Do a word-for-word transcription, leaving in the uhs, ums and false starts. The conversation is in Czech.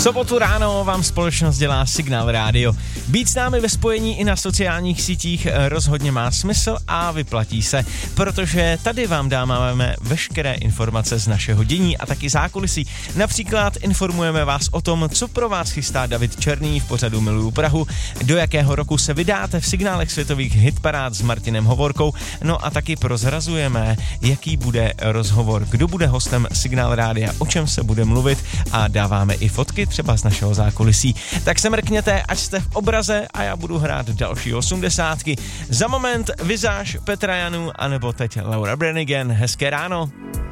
sobotu ráno vám společnost dělá Signál rádio. Být s námi ve spojení i na sociálních sítích rozhodně má smysl a vyplatí se, protože tady vám dáváme veškeré informace z našeho dění a taky zákulisí. Například informujeme vás o tom, co pro vás chystá David Černý v pořadu Miluju Prahu, do jakého roku se vydáte v signálech světových hitparád s Martinem Hovorkou, no a taky prozrazujeme, jaký bude rozhovor, kdo bude hostem Signál rádia, o čem se bude mluvit a dáváme i fotky třeba z našeho zákulisí. Tak se mrkněte, ať jste v obraze a já budu hrát další osmdesátky. Za moment Vizáž, Petra Janu anebo teď Laura Branigan. Hezké ráno.